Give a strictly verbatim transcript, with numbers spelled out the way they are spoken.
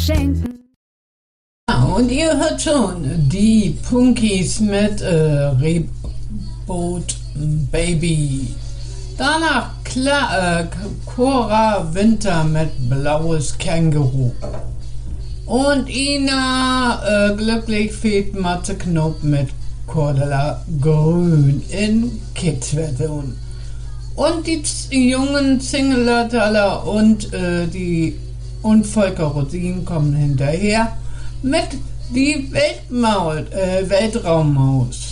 schenken. Ja, und ihr hört schon die Punkies mit äh, Reboot Baby. Danach Kla äh, Cora Winter mit Blaues Känguru. Und Ina äh, glücklich fehlt Matze Knob mit Cordula Grün in Kids-Version. Und die z- jungen Single-Taler und äh, die und Volker Rosin kommen hinterher mit die Weltmaus, äh, Weltraummaus.